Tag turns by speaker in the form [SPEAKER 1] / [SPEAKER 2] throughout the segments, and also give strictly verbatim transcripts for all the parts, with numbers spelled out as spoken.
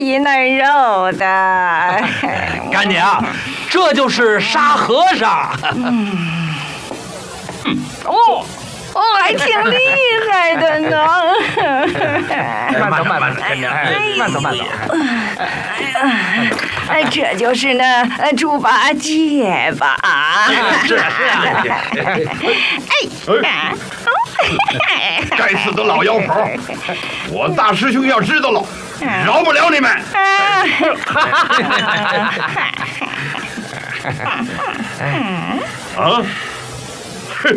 [SPEAKER 1] 一嫩肉的。
[SPEAKER 2] 干娘，这就是沙和尚。
[SPEAKER 1] 嗯，哦。哦，还挺厉害的呢！
[SPEAKER 3] 慢走，慢走，干娘，慢走，慢走。
[SPEAKER 1] 哎，这就是那猪八戒吧？
[SPEAKER 3] 是啊，是啊。
[SPEAKER 4] 哎，该死的老妖婆！我大师兄要知道了，饶不了你们！啊！哼！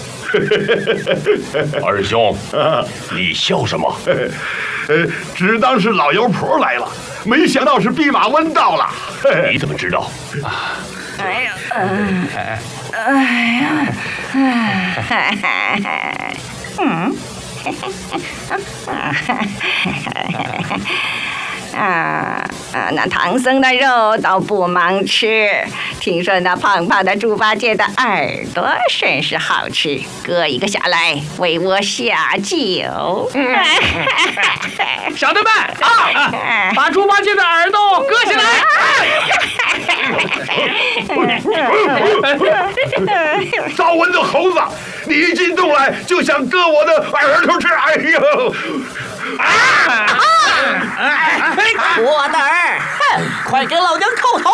[SPEAKER 5] 二兄，你笑什么？
[SPEAKER 4] 呃，只当是老妖婆来了，没想到是弼马温到了。
[SPEAKER 5] 你怎么知道？
[SPEAKER 1] 哎呀，哎呀，嗯，啊啊，那唐僧的肉倒不忙吃，听说那胖胖的猪八戒的耳朵甚是好吃，割一个下来为我下酒。
[SPEAKER 3] 小的们啊，把猪八戒的耳朵割下来！
[SPEAKER 4] 招蚊子猴子，你一进洞来就想割我的耳朵吃，哎呦！啊！
[SPEAKER 6] 我的耳，哼，快给老娘叩头！